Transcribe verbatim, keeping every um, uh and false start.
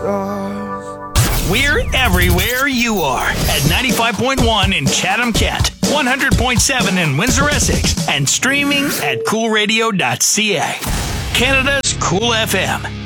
stars. We're everywhere you are at ninety-five point one in Chatham-Kent, one hundred point seven in Windsor-Essex, and streaming at cool radio dot c a. Canada's Cool F M.